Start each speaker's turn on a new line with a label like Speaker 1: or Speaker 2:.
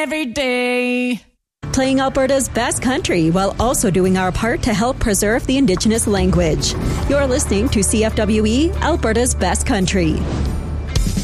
Speaker 1: every day.
Speaker 2: Playing Alberta's best country while also doing our part to help preserve the Indigenous language. You're listening to CFWE, Alberta's best country.